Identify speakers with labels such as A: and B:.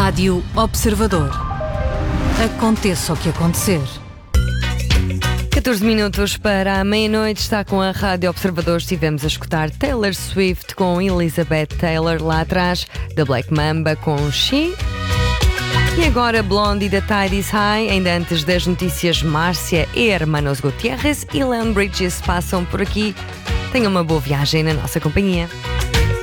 A: Rádio Observador. Aconteça o que acontecer.
B: 14 minutos para a meia-noite, está com a Rádio Observador. Estivemos a escutar Taylor Swift com Elizabeth Taylor lá atrás, da Black Mamba com She. E agora Blondie da Tides High. Ainda antes das notícias, Márcia e Hermanos Gutierrez e Leon Bridges passam por aqui. Tenham uma boa viagem na nossa companhia.